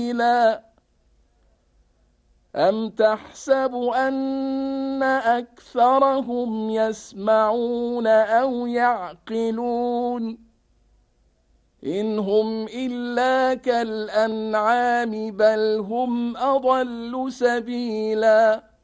أم تحسب أن أكثرهم يسمعون أو يعقلون إن هم إلا كالأنعام بل هم أضل سبيلا